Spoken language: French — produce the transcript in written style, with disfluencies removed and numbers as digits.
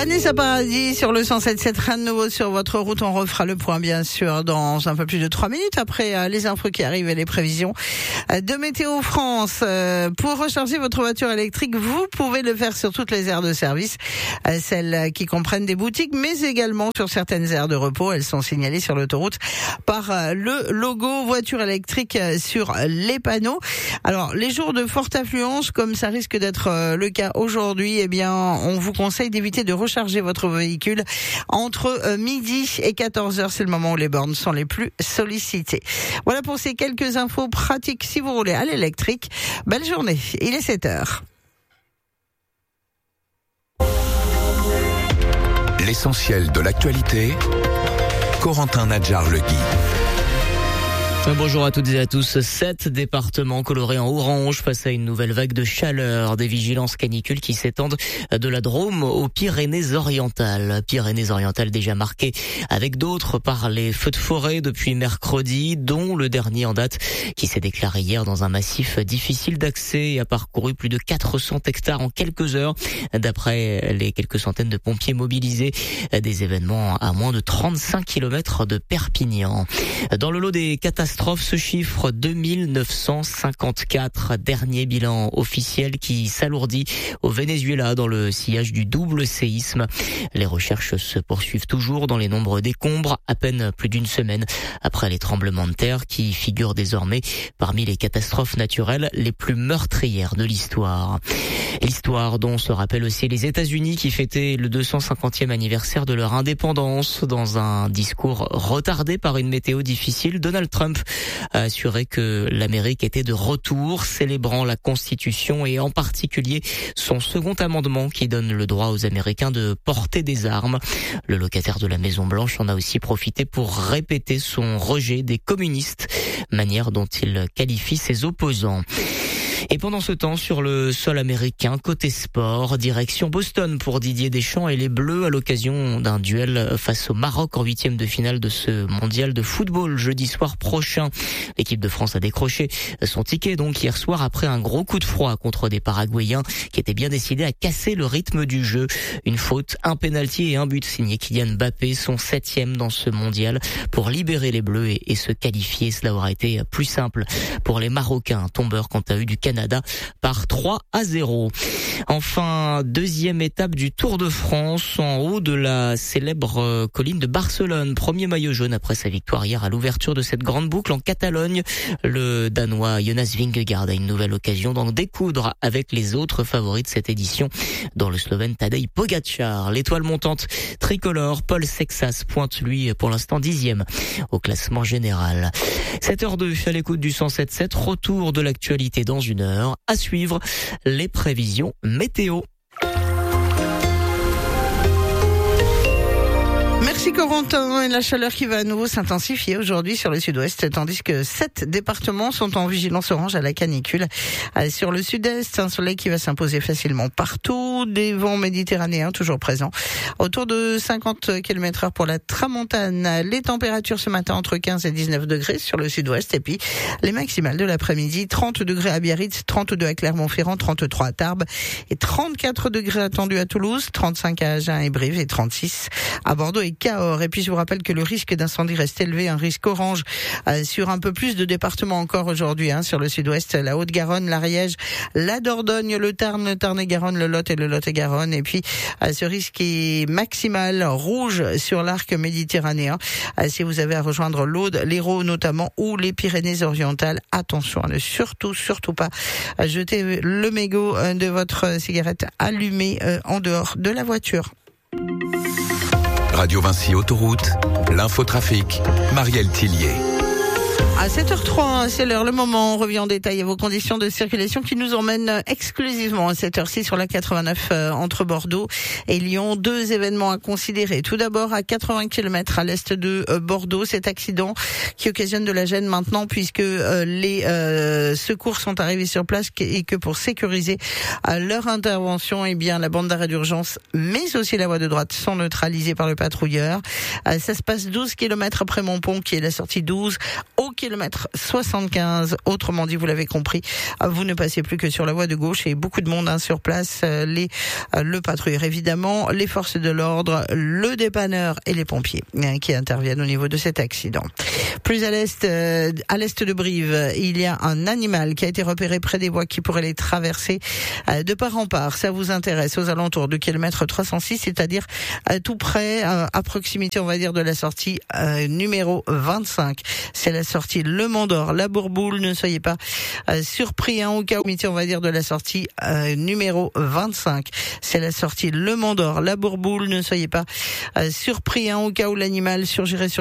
Vanessa Paradis sur le 107.7, rien de nouveau sur votre route. On refera le point bien sûr dans un peu plus de 3 minutes après les infos qui arrivent et les prévisions de Météo France. Pour recharger votre voiture électrique, vous pouvez le faire sur toutes les aires de service, celles qui comprennent des boutiques, mais également sur certaines aires de repos. Elles sont signalées sur l'autoroute par le logo voiture électrique sur les panneaux. Alors, les jours de forte affluence, comme ça risque d'être le cas aujourd'hui, eh bien, on vous conseille d'éviter de recharger votre véhicule entre midi et 14h. C'est le moment où les bornes sont les plus sollicitées. Voilà pour ces quelques infos pratiques si vous roulez à l'électrique. Belle journée. Il est 7h. L'essentiel de l'actualité, Corentin Nadjar-Legui. Bonjour à toutes et à tous. 7 départements colorés en orange face à une nouvelle vague de chaleur. Des vigilances canicules qui s'étendent de la Drôme aux Pyrénées-Orientales. Pyrénées-Orientales déjà marquées avec d'autres par les feux de forêt depuis mercredi, dont le dernier en date qui s'est déclaré hier dans un massif difficile d'accès et a parcouru plus de 400 hectares en quelques heures. D'après les quelques centaines de pompiers mobilisés, des événements à moins de 35 km de Perpignan. Dans le lot des catastrophes, ce chiffre 2954, dernier bilan officiel qui s'alourdit au Venezuela dans le sillage du double séisme. Les recherches se poursuivent toujours dans les nombreux décombres, à peine plus d'une semaine après les tremblements de terre qui figurent désormais parmi les catastrophes naturelles les plus meurtrières de l'histoire. L'histoire dont se rappellent aussi les États-Unis qui fêtaient le 250e anniversaire de leur indépendance. Dans un discours retardé par une météo difficile, Donald Trump a assuré que l'Amérique était de retour, célébrant la Constitution et en particulier son second amendement qui donne le droit aux Américains de porter des armes. Le locataire de la Maison-Blanche en a aussi profité pour répéter son rejet des communistes, manière dont il qualifie ses opposants. Et pendant ce temps, sur le sol américain, côté sport, direction Boston pour Didier Deschamps et les Bleus à l'occasion d'un duel face au Maroc en 8e de finale de ce mondial de football jeudi soir prochain. L'équipe de France a décroché son ticket donc hier soir après un gros coup de froid contre des Paraguayens qui étaient bien décidés à casser le rythme du jeu. Une faute, un pénalty et un but signé Kylian Mbappé, son 7e dans ce mondial pour libérer les Bleus et se qualifier. Cela aura été plus simple pour les Marocains, tombeurs quant à eux du Canada par 3-0. Enfin, deuxième étape du Tour de France en haut de la célèbre colline de Barcelone. Premier maillot jaune après sa victoire hier à l'ouverture de cette grande boucle en Catalogne. Le Danois Jonas Vingegaard a une nouvelle occasion d'en découdre avec les autres favoris de cette édition, dont le Slovène Tadej Pogačar. L'étoile montante tricolore, Paul Sexas pointe lui pour l'instant 10e au classement général. 7h02 à l'écoute du 107.7, retour de l'actualité dans une heure. À suivre les prévisions météo. Merci Corentin. Et la chaleur qui va à nouveau s'intensifier aujourd'hui sur le sud-ouest, tandis que 7 départements sont en vigilance orange à la canicule. Sur le sud-est, un soleil qui va s'imposer facilement partout, des vents méditerranéens toujours présents, autour de 50 km/h pour la tramontane. Les températures ce matin entre 15 et 19 degrés sur le sud-ouest, et puis les maximales de l'après-midi, 30 degrés à Biarritz, 32 à Clermont-Ferrand, 33 à Tarbes et 34 degrés attendus à Toulouse, 35 à Agen et Brive et 36 à Bordeaux et Cahors. Et puis je vous rappelle que le risque d'incendie reste élevé, un risque orange sur un peu plus de départements encore aujourd'hui, sur le sud-ouest, la Haute-Garonne, l'Ariège, la Dordogne, le Tarn, le Tarn-et-Garonne, le Lot et le Lot-et-Garonne. Et puis ce risque est maximal rouge sur l'arc méditerranéen. Si vous avez à rejoindre l'Aude, l'Hérault notamment, ou les Pyrénées-Orientales, attention à ne surtout pas jeter le mégot de votre cigarette allumée en dehors de la voiture. Radio Vinci Autoroute, l'infotrafic, Marielle Tillier. À 7h03, c'est l'heure, le moment, on revient en détail à vos conditions de circulation qui nous emmènent exclusivement à cette heure-ci sur la 89 entre Bordeaux et Lyon. 2 événements à considérer. Tout d'abord, à 80 km à l'est de Bordeaux, cet accident qui occasionne de la gêne maintenant puisque les secours sont arrivés sur place et que pour sécuriser leur intervention, eh bien, la bande d'arrêt d'urgence mais aussi la voie de droite sont neutralisées par le patrouilleur. Ça se passe 12 km après Montpont qui est la sortie 12. Aucun kilomètre 75. Autrement dit, vous l'avez compris, vous ne passez plus que sur la voie de gauche et beaucoup de monde sur place. Le patrouilleur évidemment, les forces de l'ordre, le dépanneur et les pompiers qui interviennent au niveau de cet accident. Plus à l'est de Brive, il y a un animal qui a été repéré près des voies qui pourrait les traverser de part en part. Ça vous intéresse, aux alentours du kilomètre 306, c'est-à-dire tout près, à proximité, on va dire, de la sortie numéro 25. C'est la sortie Le Mont d'Or, la Bourboule. Ne soyez pas surpris, au cas où, on va dire, de la sortie numéro 25. C'est la sortie Le Mont d'Or, la Bourboule. Ne soyez pas surpris, au cas où l'animal surgirait sur